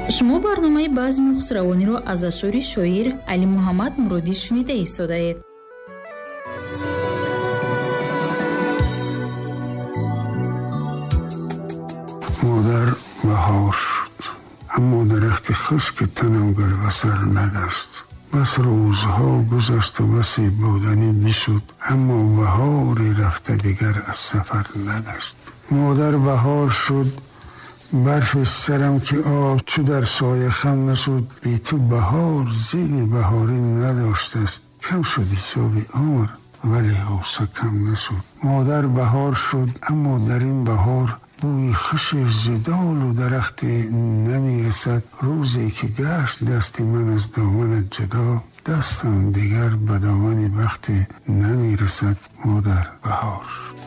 شما برنامه بزم خسروانی را از اشعار شاعر علی محمد مرادی شنیده ایستاده‌اید. مادر بهار شد، اما درخت خشک تنم گل و سر نگشت. بس روزها گذشت و بسی بودنی میشد، اما بهاری رفته دیگر از سفر نگشت. مادر بهار شد، برف سرم که آب چو در سایه خم نشد. بی تو بهار زیب بهاری نداشت است، کم شد حساب عمر ولی غوصه کم نشد. مادر بهار شد، اما در این بهار بوی خوش زدال و درخت نمیرسد. روزی که گشت دست من از دامن جدا، دستم دیگر به دامن بخت نمیرسد. مادر بهار.